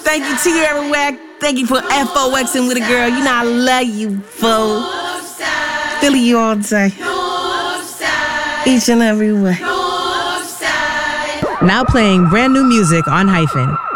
Thank you, Tierra Whack. Thank you for FOXing with a girl. You know I love you, fool. Philly you all day. Each and every way. Now playing brand new music on Hyphen.